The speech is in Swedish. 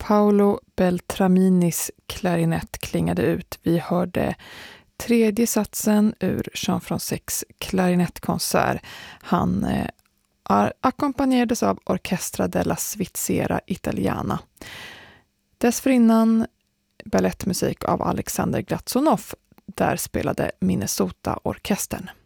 Paolo Beltraminis klarinett klingade ut. Vi hörde tredje satsen ur Jean Fransecs klarinettkonsert. Han ackompanjerades av Orchestra della Svizzera Italiana. Dessförinnan ballettmusik av Alexander Glatzunov. Där spelade Minnesota-orkestern.